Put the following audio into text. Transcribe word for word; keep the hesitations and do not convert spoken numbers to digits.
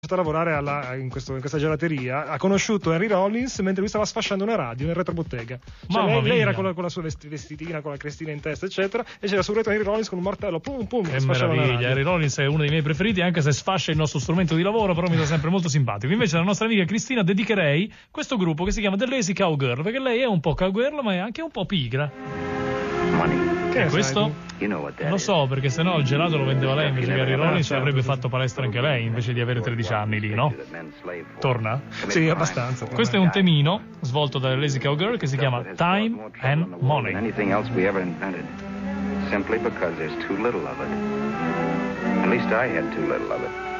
a lavorare alla, in, questo, in questa gelateria, ha conosciuto Henry Rollins mentre lui stava sfasciando una radio nel retrobottega. Cioè lei, lei era con la, con la sua vesti, vestitina, con la crestina in testa, eccetera, e c'era sul retro Henry Rollins con un martello, pum pum, che meraviglia. Henry Rollins è uno dei miei preferiti, anche se sfascia il nostro strumento di lavoro, però mi dà sempre molto simpatico. Invece alla nostra amica Cristina dedicherei questo gruppo che si chiama The Lazy Cowgirl, perché lei è un po' cowgirl ma è anche un po' pigra. Money. Che è questo? Non lo so, perché sennò il gelato lo vendeva lei invece che Henry Rollins, avrebbe fatto palestra anche lei invece di avere tredici anni lì, no? Torna? Sì, abbastanza. Questo è un temino svolto da Lazy Cowgirl che si chiama Time and Money. Anything else we ever invented. Simply because there's too little of it. At least I had too little of it.